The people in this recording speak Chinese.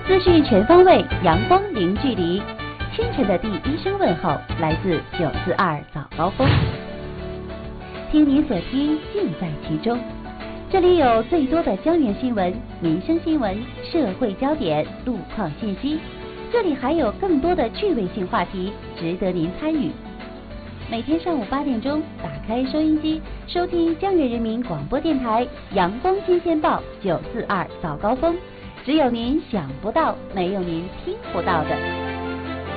资讯全方位，阳光零距离。清晨的第一声问候来自942早高峰。听你所听，尽在其中。这里有最多的江源新闻、民生新闻、社会焦点、路况信息。这里还有更多的趣味性话题，值得您参与。每天上午8点钟，打开收音机，收听江源人民广播电台阳光新鲜报942早高峰。只有您想不到，没有您听不到的。